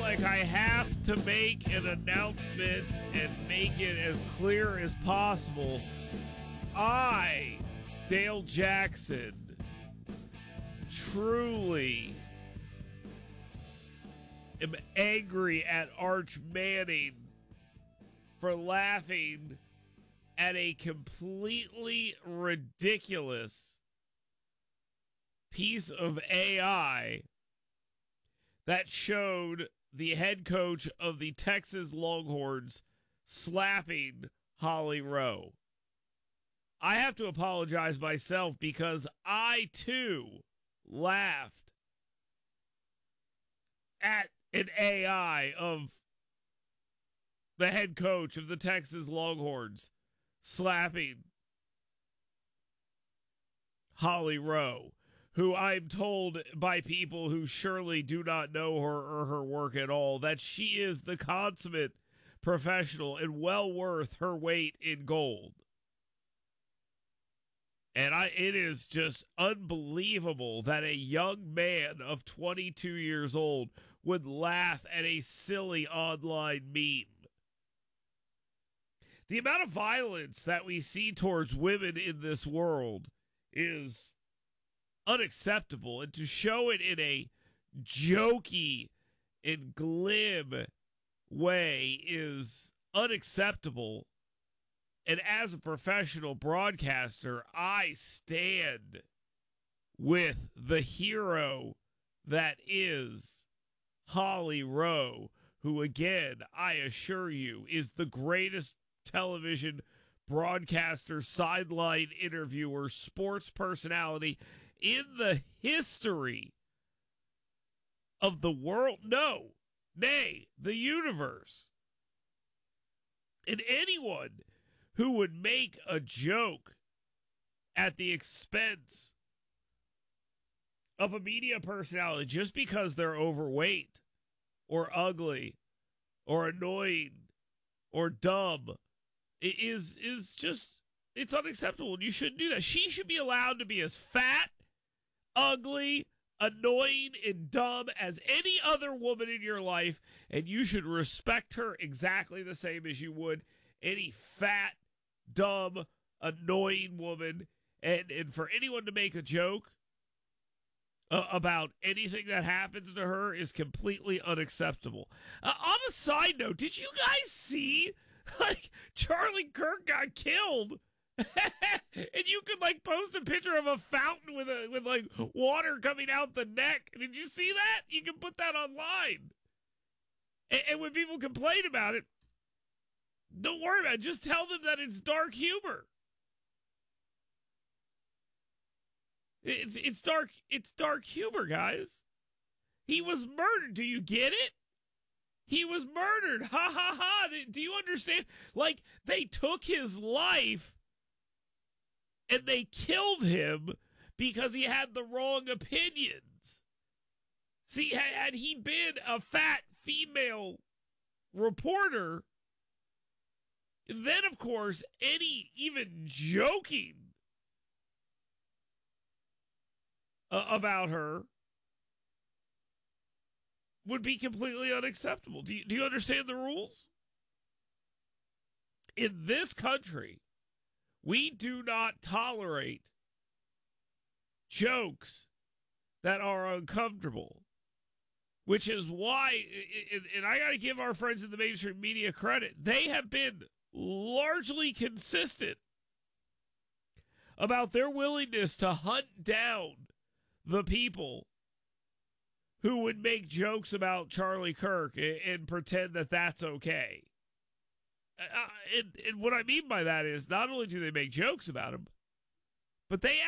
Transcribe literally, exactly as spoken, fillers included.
like I have to make an announcement and make it as clear as possible. I, Dale Jackson, truly am angry at Arch Manning for laughing at a completely ridiculous piece of A I that showed the head coach of the Texas Longhorns slapping Holly Rowe. I have to apologize myself because I, too, laughed at an A I of the head coach of the Texas Longhorns slapping Holly Rowe, who I'm told by people who surely do not know her or her work at all that she is the consummate professional and well worth her weight in gold. And I, it is just unbelievable that a young man of twenty-two years old would laugh at a silly online meme. The amount of violence that we see towards women in this world is unacceptable. And to show it in a jokey and glib way is unacceptable. And as a professional broadcaster, I stand with the hero that is Holly Rowe, who, again, I assure you, is the greatest television broadcaster, sideline interviewer, sports personality in the history of the world. No, nay, the universe. And anyone who would make a joke at the expense of a media personality just because they're overweight or ugly or annoying or dumb is is just, it's unacceptable. And you shouldn't do that. She should be allowed to be as fat, ugly, annoying, and dumb as any other woman in your life, and you should respect her exactly the same as you would any fat, dumb, annoying woman. And, and for anyone to make a joke uh, about anything that happens to her is completely unacceptable. Uh, on a side note, did you guys see, like, Charlie Kirk got killed? And you could, like, post a picture of a fountain with a with like water coming out the neck. Did you see that? You can put that online. And, and when people complain about it, don't worry about it. Just tell them that it's dark humor. It's it's dark it's dark humor, guys. He was murdered. Do you get it? He was murdered. Ha ha ha. Do you understand? Like, they took his life and they killed him because he had the wrong opinions. See, had he been a fat female reporter, then, of course, any even joking uh, about her would be completely unacceptable. Do you, do you understand the rules? In this country, we do not tolerate jokes that are uncomfortable, which is why, and I got to give our friends in the mainstream media credit, they have been largely consistent about their willingness to hunt down the people who would make jokes about Charlie Kirk and, and pretend that that's okay. Uh, and, and what I mean by that is not only do they make jokes about him, but they